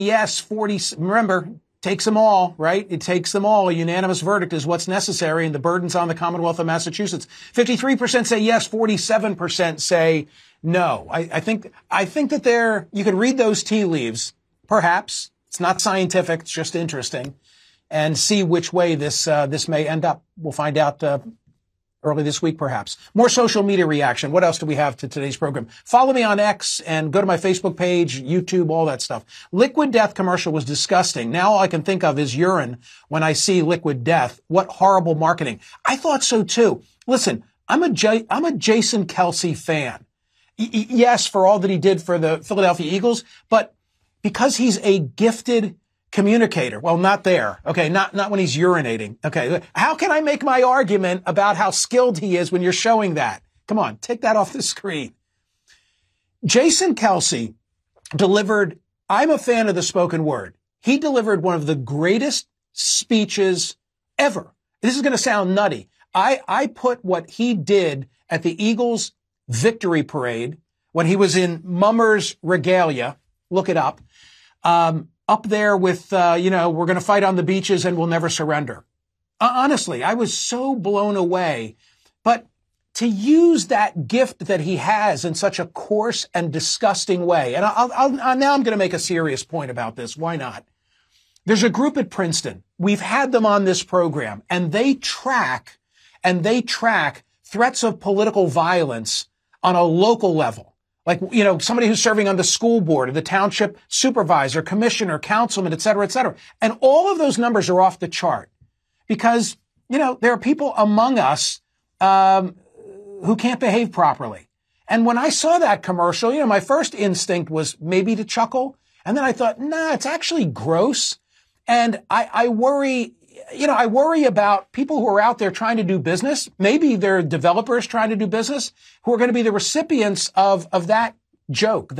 yes, 40, remember, takes them all, right? It takes them all. A unanimous verdict is what's necessary, and the burden's on the Commonwealth of Massachusetts. 53% say yes, 47% say no. I think that you can read those tea leaves, perhaps. It's not scientific, it's just interesting, and see which way this may end up. We'll find out early this week, perhaps. More social media reaction. What else do we have to today's program? Follow me on X and go to my Facebook page, YouTube, all that stuff. Liquid Death commercial was disgusting. Now all I can think of is urine when I see Liquid Death. What horrible marketing. I thought so too. Listen, I'm a Jason Kelce fan. Yes, for all that he did for the Philadelphia Eagles, but because he's a gifted communicator. Well, not there. Okay. Not when he's urinating. Okay. How can I make my argument about how skilled he is when you're showing that? Come on, take that off the screen. Jason Kelce delivered, I'm a fan of the spoken word. He delivered one of the greatest speeches ever. This is going to sound nutty. I put what he did at the Eagles victory parade when he was in Mummer's regalia. Look it up. Up there with, we're going to fight on the beaches and we'll never surrender. Honestly, I was so blown away. But to use that gift that he has in such a coarse and disgusting way, and now I'm going to make a serious point about this. Why not? There's a group at Princeton. We've had them on this program, and they track threats of political violence on a local level. Like, somebody who's serving on the school board or the township supervisor, commissioner, councilman, et cetera, et cetera. And all of those numbers are off the chart because, there are people among us, who can't behave properly. And when I saw that commercial, my first instinct was maybe to chuckle. And then I thought, nah, it's actually gross. And I worry, I worry about people who are out there trying to do business. Maybe they're developers trying to do business who are going to be the recipients of that joke.